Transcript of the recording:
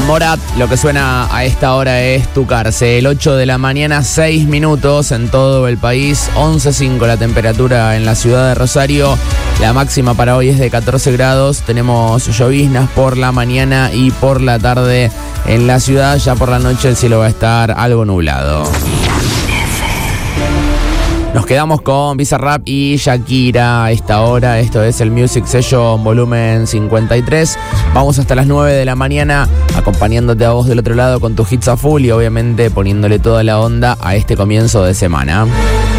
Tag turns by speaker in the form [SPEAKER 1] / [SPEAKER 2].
[SPEAKER 1] Morat, lo que suena a esta hora es Tu Cárcel. 8 de la mañana, 6 minutos en todo el país. 11.5 la temperatura en la ciudad de Rosario. La máxima para hoy es de 14 grados. Tenemos lloviznas por la mañana y por la tarde en la ciudad. Ya por la noche el cielo va a estar algo nublado. Nos quedamos con Bizarrap y Shakira a esta hora. Esto es el Music Session volumen 53. Vamos hasta las 9 de la mañana acompañándote a vos del otro lado con tu hits a full y obviamente poniéndole toda la onda a este comienzo de semana.